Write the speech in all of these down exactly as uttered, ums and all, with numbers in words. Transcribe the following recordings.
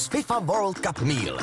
FIFA World Cup Meal.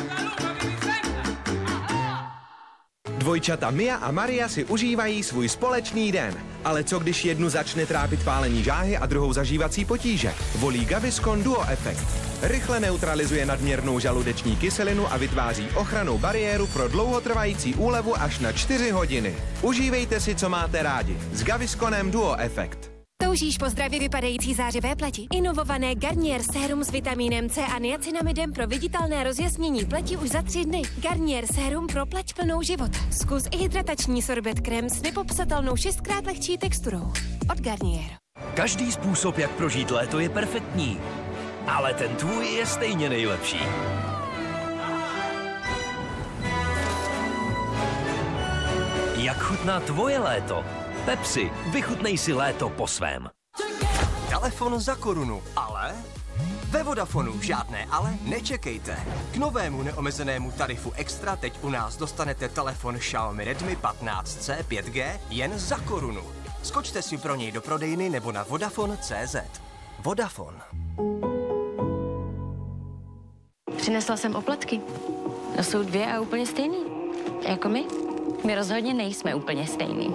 Dvojčata Mia a Maria si užívají svůj společný den. Ale co když jednu začne trápit pálení žáhy a druhou zažívací potíže? Volí Gaviscon Duo Effect. Rychle neutralizuje nadměrnou žaludeční kyselinu a vytváří ochrannou bariéru pro dlouhotrvající úlevu až na čtyři hodiny. Užívejte si, co máte rádi. S Gavisconem Duo Effect. Toužíš po zdravě vypadající zářivé pleti? Inovované Garnier sérum s vitamínem C a niacinamidem pro viditelné rozjasnění pleti už za tři dny. Garnier sérum pro pleť plnou života. Zkus i hydratační sorbet krém s nepopsatelnou šestkrát lehčí texturou. Od Garnier. Každý způsob, jak prožít léto, je perfektní. Ale ten tvůj je stejně nejlepší. Jak chutná tvoje léto? Pepsi, vychutnej si léto po svém. Telefon za korunu, ale... Ve Vodafonu žádné ale nečekejte. K novému neomezenému tarifu Extra teď u nás dostanete telefon Xiaomi Redmi patnáct C pět G jen za korunu. Skočte si pro něj do prodejny nebo na Vodafone tečka cé zet. Vodafone. Přinesla jsem oplatky. To jsou dvě a úplně stejný. Jako my. My rozhodně nejsme úplně stejný.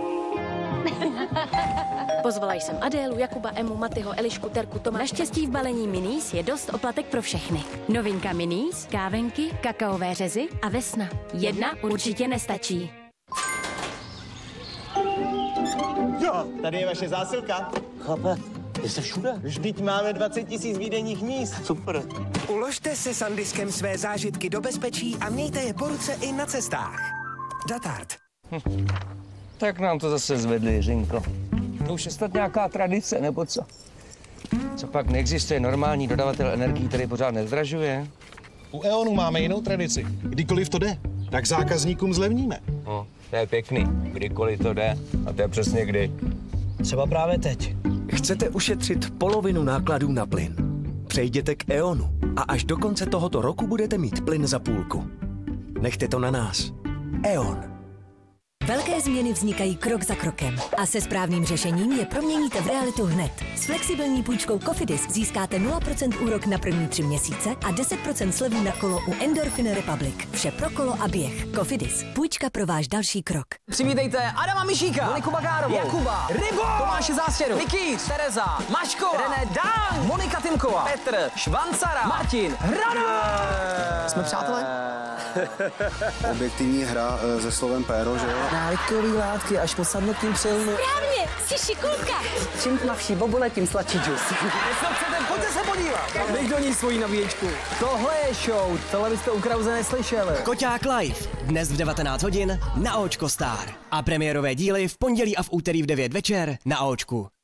Pozvala jsem Adélu, Jakuba, Emu, Matyho, Elišku, Terku, Tomáše. Naštěstí v balení Minis je dost oplatek pro všechny. Novinka Minis, kávenky, kakaové řezy a vesna. Jedna určitě nestačí. Jo, tady je vaše zásilka. Chlape, jste všude? Vždyť máme dvacet tisíc výdejních míst. Super. Uložte se SanDiskem své zážitky do bezpečí a mějte je po ruce i na cestách. Datard. Hm. Tak nám to zase zvedli, Jiřinko. To už je snad nějaká tradice, nebo co? Co pak neexistuje normální dodavatel energií, který pořád nezdražuje? U E.ONu máme jinou tradici. Kdykoliv to jde, tak zákazníkům zlevníme. No, to je pěkný. Kdykoliv to jde. A to je přesně kdy. Třeba právě teď. Chcete ušetřit polovinu nákladů na plyn? Přejděte k E.ONu a až do konce tohoto roku budete mít plyn za půlku. Nechte to na nás. E.ON. Velké změny vznikají krok za krokem a se správným řešením je proměníte v realitu hned. S flexibilní půjčkou Cofidis získáte nula procent úrok na první tři měsíce a deset procent slevu na kolo u Endorphin Republic. Vše pro kolo a běh. Cofidis. Půjčka pro váš další krok. Přivítejte Adama Mišíka, Moniku Bagárovou, Jakuba, Rybo, Tomáše Zástěru, Nikýř, Tereza, Maškova, René Dán, Monika Timková, Petr, Švancara, Martin, Hrada. Jsme přátelé? Objektivní hra se slovem péro, že jo? Návykový látky až po sadnutím přilnu. Správně, jsi šikulka. Čím tmavší bobule, tím sladší džus. Co chcete, pojďte se podívat. Dej do ní svoji nabíječku. Tohle je show, tohle byste u Krause neslyšeli. Koťák Live, dnes v devatenáct hodin na Očko Star. A premiérové díly v pondělí a v úterý v devět večer na Očku.